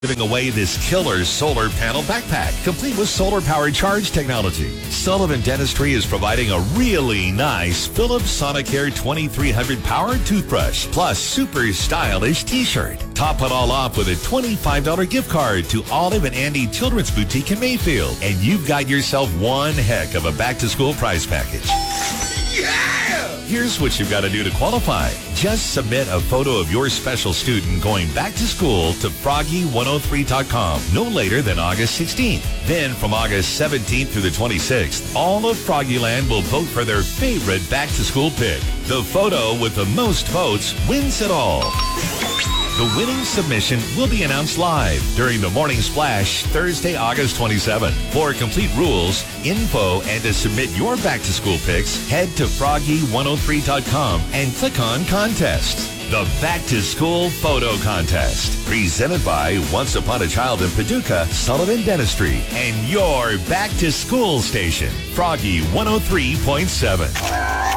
Giving away this killer solar panel backpack, complete with solar-powered charge technology. Sullivan Dentistry is providing a really nice Philips Sonicare 2300 powered toothbrush, plus super stylish t-shirt. Top it all off with a $25 gift card to Olive and Andy Children's Boutique in Mayfield. And you've got yourself one heck of a back-to-school prize package. Yeah! Here's what you've got to do to qualify. Just submit a photo of your special student going back to school to Froggy103.com no later than August 16th. Then from August 17th through the 26th, all of Froggyland will vote for their favorite back-to-school pick. The photo with the most votes wins it all. The winning submission will be announced live during the Morning Splash Thursday, August 27th. For complete rules, info, and to submit your back-to-school picks, head to Froggy103.com and click on Contests. The Back-to-School Photo Contest. Presented by Once Upon a Child in Paducah, Sullivan Dentistry, and your back-to-school station, Froggy 103.7.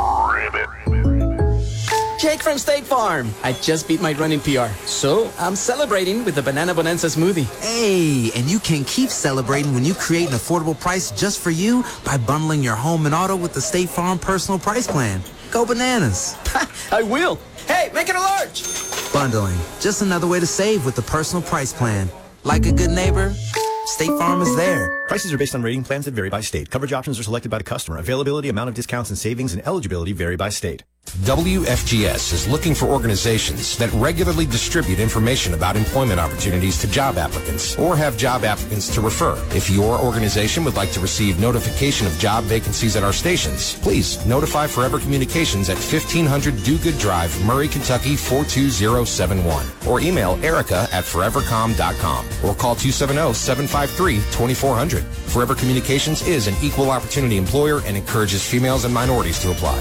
Jake from State Farm. I just beat my running PR, so I'm celebrating with the Banana Bonanza smoothie. Hey, and you can keep celebrating when you create an affordable price just for you by bundling your home and auto with the State Farm Personal Price Plan. Go bananas. I will. Hey, make it a large. Bundling, just another way to save with the Personal Price Plan. Like a good neighbor, State Farm is there. Prices are based on rating plans that vary by state. Coverage options are selected by the customer. Availability, amount of discounts and savings, and eligibility vary by state. WFGS is looking for organizations that regularly distribute information about employment opportunities to job applicants or have job applicants to refer. If your organization would like to receive notification of job vacancies at our stations, please notify Forever Communications at 1500 Do Good Drive, Murray, Kentucky 42071, or email Erica at forevercom.com or call 270-753-2400. Forever Communications is an equal opportunity employer and encourages females and minorities to apply.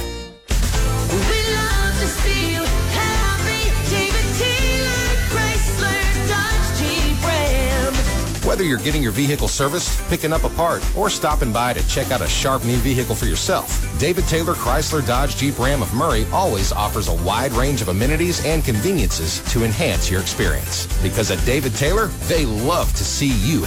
Whether you're getting your vehicle serviced, picking up a part, or stopping by to check out a sharp new vehicle for yourself, David Taylor Chrysler Dodge Jeep Ram of Murray always offers a wide range of amenities and conveniences to enhance your experience. Because at David Taylor, they love to see you